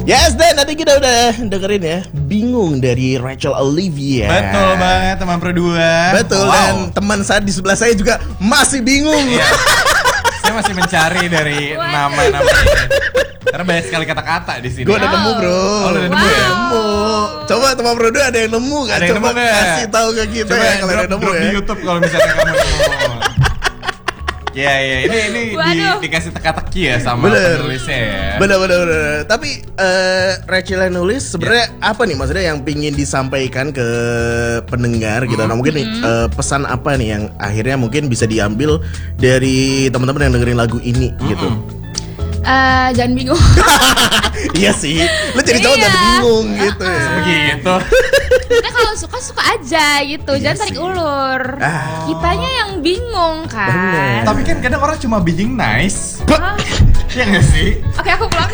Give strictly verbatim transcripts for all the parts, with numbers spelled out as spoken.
Yes, dan tadi kita udah dengerin ya Bingung dari Rachel Olivia. Betul banget teman Pro dua. Betul, wow. Dan teman saya di sebelah saya juga masih bingung. Iya. Saya masih mencari dari nama-nama ini. Karena banyak sekali kata-kata di sini. Gue udah nemu, bro. Oh, udah nemu wow. ya? Nemu. Coba teman Pro dua ada yang nemu gak? Ada yang Coba nemu gak? kasih tahu ke kita. Coba ya kalau drop, ada nemu drop ya di YouTube kalau misalnya kamu nemu. Ya, ya, ini ini di, dikasih teka-teki ya sama bener. penulisnya ya. Bener, bener, bener. Tapi uh, Rachel yang nulis sebenarnya yeah. apa nih maksudnya yang pingin disampaikan ke pendengar gitu. Mm. Nah mungkin mm. uh, pesan apa nih yang akhirnya mungkin bisa diambil dari teman-teman yang dengerin lagu ini mm. gitu. Uh, jangan bingung. Iya sih, lu jadi cowok jangan bingung gitu ya. Begitu. Kita kalau suka suka aja gitu, iya jangan tarik ulur. Ah. Kitanya yang bingung kan. Bener. Tapi kan kadang orang cuma being nice. Iya nggak sih? Oke aku pulang.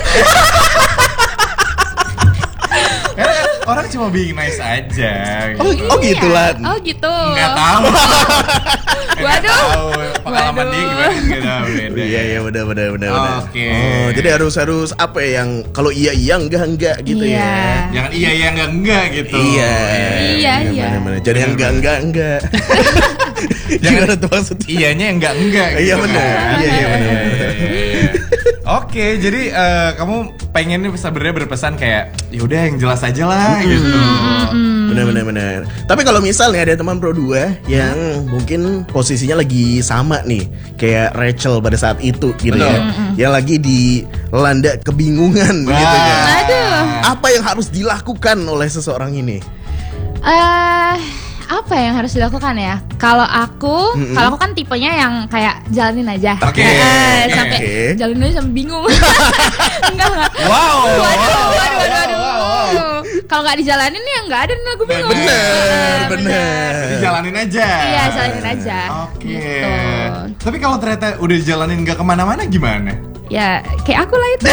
Karena kan orang cuma being nice aja. Gitu. Oh, oh gitu Lan. Oh gitu. Nggak tahu. Waduh. Pengalaman dia gimana? Nggak tahu. Iya iya benar benar benar. Oke. Oh jadi harus harus apa ya yang kalau iya iya enggak enggak gitu iya. ya. Jangan iya iya enggak enggak gitu. Iya. Iya iya. Mana-mana. Jadi yang enggak enggak enggak. Jangan tuh maksudnya. Iyanya enggak enggak. Gitu. Iya benar. Iya iya benar. Oke, jadi uh, kamu pengen sebenarnya berpesan kayak yaudah yang jelas aja lah mm. gitu. Benar benar benar. Tapi kalau misalnya ada teman Pro dua yang hmm. mungkin posisinya lagi sama nih kayak Rachel pada saat itu gitu betul. ya. Mm-hmm. Yang lagi dilanda kebingungan Wah. gitu kan. Aduh. Apa yang harus dilakukan oleh seseorang ini? Eh uh, apa yang harus dilakukan ya? Kalau aku, mm-hmm. kalau aku kan tipenya yang kayak jalanin aja. Oke. Okay. Eh, okay. sampai okay. jalanin aja sampai bingung. enggak enggak. Wow. Waduh, wow, waduh, waduh, wow, waduh. wow, wow. Kalau nggak dijalanin ya nggak ada nih lagu bingung. Bener, bener. Dijalanin aja. Iya, jalanin aja. Oke. Okay. Gitu. Tapi kalau ternyata udah dijalanin nggak kemana-mana gimana? Ya, kayak aku lah itu.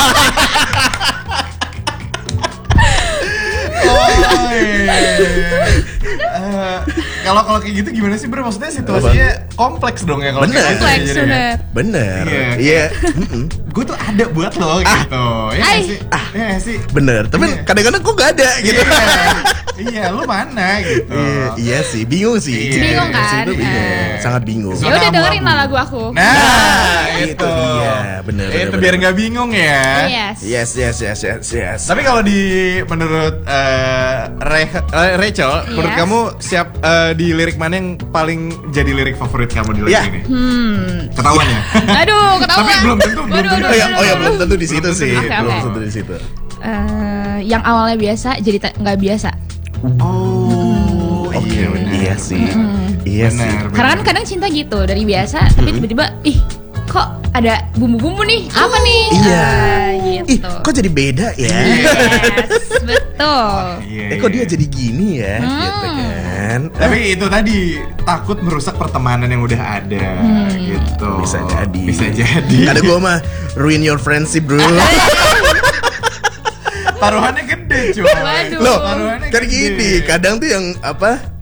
Oh iya. Uh, kalau kalau kayak gitu gimana sih bro? Maksudnya situasinya kompleks dong ya kalau bener. kayak gitu. Kompleks bener. Bener. Iya. Iya. Gue tuh ada buat lo ah. gitu. Iya Ay. sih. Ah. Iya sih. Bener. Tapi iya. kadang-kadang kok gak ada gitu. Iya. Iya, lu mana gitu. Iya, iya sih, bingung sih. Iya. Bingung kan? Itu bingung. Iya. Sangat bingung. Ya udah dengerin lah lagu aku. Nah, nah itu. itu dia. Bener, bener, itu bener, biar bener. nggak bingung ya. Yes. Yes, yes, yes, yes, yes. Tapi kalau di menurut uh, Re- uh, Rachel, yes. menurut kamu siap uh, di lirik mana yang paling jadi lirik favorit kamu di lagu yeah. ini? Hmm. Ketahuan ya? Aduh, ketahuan. Tapi belum tentu, belum Waduh, tentu. Oh ya, oh ya belum tentu di Belum situ tentu sih. di situ. Belum Oke, tentu di situ. Uh, yang awalnya biasa jadi ta- nggak biasa. Oh, Oke, iya, benar. iya sih. Mm. Iya Benar, sih. benar. Karena kan kadang cinta gitu dari biasa, tapi tiba-tiba ih kok ada bumbu-bumbu nih? Apa nih? Iya. Uh, Ih, gitu. kok jadi beda ya? Yes, betul. Iya, Eh, kok iya. dia jadi gini ya? Hmm. Gitu kan. Tapi itu tadi takut merusak pertemanan yang udah ada Hmm. gitu. Bisa jadi. Bisa jadi. Ada gua mah ruin your friendship, bro. Taruhannya gede, cuy. Waduh. Loh, Taruhannya kan gede. gini, kadang tuh yang apa